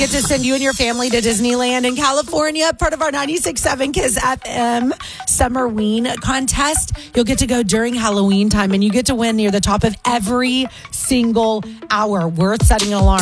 Get to send you and your family to Disneyland in California, part of our 96.7 Kiss FM Summerween contest. You'll get to go during Halloween time, and you get to win near the top of every single hour. Worth setting an alarm.